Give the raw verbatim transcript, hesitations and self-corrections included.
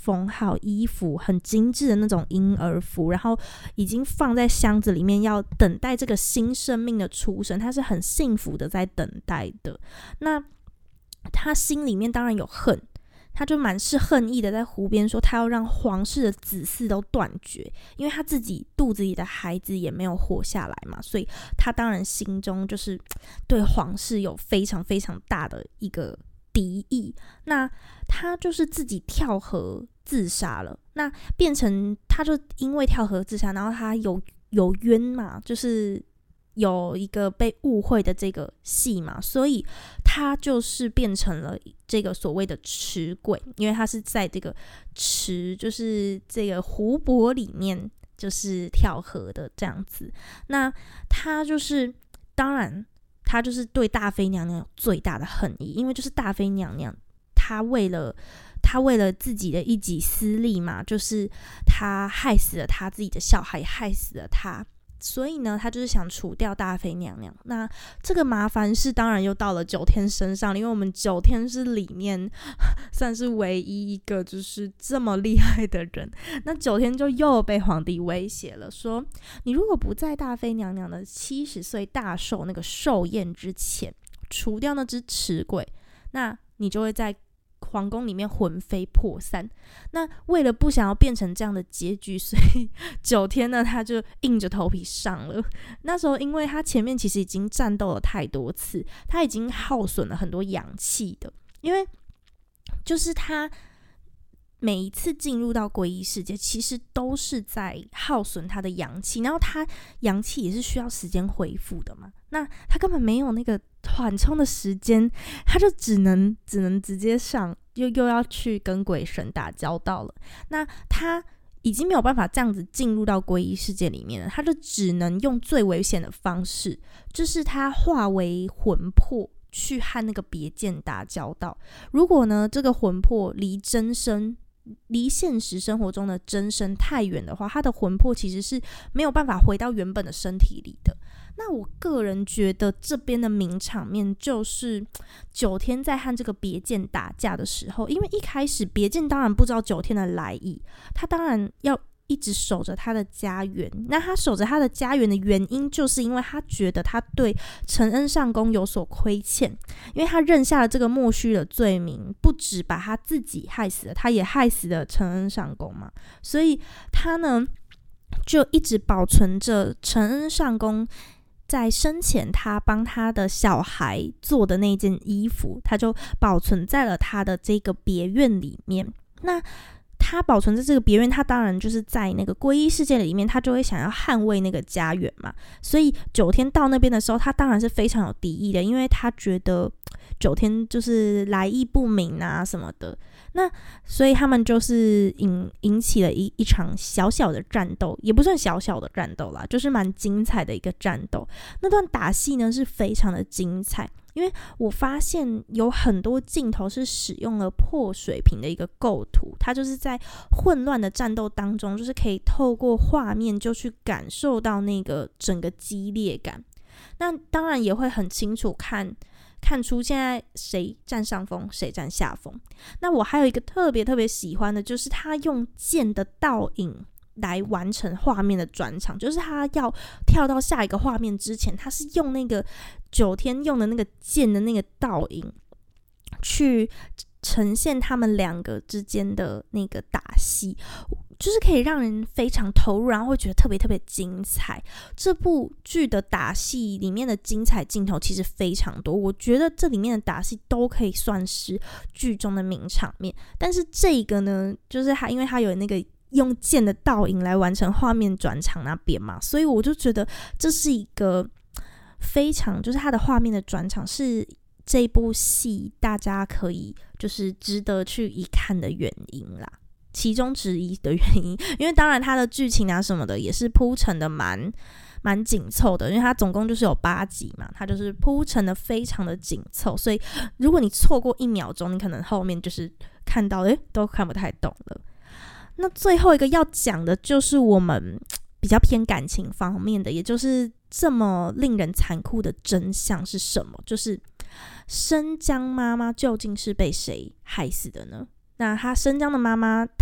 缝好衣服，很精致的那种婴儿服，然后已经放在箱子里面，要等待这个新生命的出生，他是很幸福的在等待的。那他心里面当然有恨，他就满是恨意的在湖边说他要让皇室的子嗣都断绝，因为他自己肚子里的孩子也没有活下来嘛，所以他当然心中就是对皇室有非常非常大的一个敌意。那他就是自己跳河自杀了，那变成他就因为跳河自杀，然后他有有冤嘛，就是有一个被误会的这个戏嘛，所以他就是变成了这个所谓的池鬼，因为他是在这个池，就是这个湖泊里面就是跳河的这样子。那他就是当然他就是对大妃娘娘有最大的恨意，因为就是大妃娘娘她为了他为了自己的一己私利嘛，就是他害死了他自己的小孩，害死了他，所以呢他就是想除掉大妃娘娘。那这个麻烦事当然又到了九天身上，因为我们九天是里面算是唯一一个就是这么厉害的人。那九天就又被皇帝威胁了，说你如果不在大妃娘娘的七十岁大寿那个寿宴之前除掉那只池鬼，那你就会在皇宫里面魂飞魄散。那为了不想要变成这样的结局，所以九天呢他就硬着头皮上了。那时候因为他前面其实已经战斗了太多次，他已经耗损了很多阳气的，因为就是他每一次进入到诡异世界其实都是在耗损他的阳气，然后他阳气也是需要时间恢复的嘛，那他根本没有那个缓冲的时间，他就只能只能直接上，又又要去跟鬼神打交道了。那他已经没有办法这样子进入到诡异世界里面了，他就只能用最危险的方式，就是他化为魂魄去和那个别剑打交道。如果呢这个魂魄离真身离现实生活中的真身太远的话，他的魂魄其实是没有办法回到原本的身体里的。那我个人觉得这边的名场面就是九天在和这个别剑打架的时候，因为一开始别剑当然不知道九天的来意，他当然要一直守着他的家园。那他守着他的家园的原因就是因为他觉得他对承恩上宫有所亏欠，因为他认下了这个莫须的罪名，不止把他自己害死了，他也害死了承恩上宫嘛，所以他呢就一直保存着承恩上宫在生前他帮他的小孩做的那件衣服，他就保存在了他的这个别院里面。那他保存在这个别院，他当然就是在那个皈依世界里面，他就会想要捍卫那个家园嘛。所以九天到那边的时候，他当然是非常有敌意的，因为他觉得九天就是来意不明啊什么的。那所以他们就是引引起了一一场小小的战斗，也不算小小的战斗啦，就是蛮精彩的一个战斗。那段打戏呢是非常的精彩，因为我发现有很多镜头是使用了破水平的一个构图，它就是在混乱的战斗当中，就是可以透过画面就去感受到那个整个激烈感。那当然也会很清楚看看出现在谁占上风谁占下风。那我还有一个特别特别喜欢的，就是他用剑的倒影来完成画面的转场，就是他要跳到下一个画面之前，他是用那个九天用的那个剑的那个倒影去呈现他们两个之间的那个打戏，就是可以让人非常投入，然后会觉得特别特别精彩。这部剧的打戏里面的精彩镜头其实非常多，我觉得这里面的打戏都可以算是剧中的名场面。但是这个呢，就是它因为它有那个用剑的倒影来完成画面转场那边嘛，所以我就觉得这是一个非常就是它的画面的转场是这部戏大家可以就是值得去一看的原因啦，其中之一的原因。因为当然它的剧情啊什么的也是铺陈的蛮蛮紧凑的，因为它总共就是有八集嘛，它就是铺陈的非常的紧凑，所以如果你错过一秒钟，你可能后面就是看到诶都看不太懂了。那最后一个要讲的就是我们比较偏感情方面的，也就是这么令人残酷的真相是什么，就是生姜妈妈究竟是被谁害死的呢？那她生姜的妈妈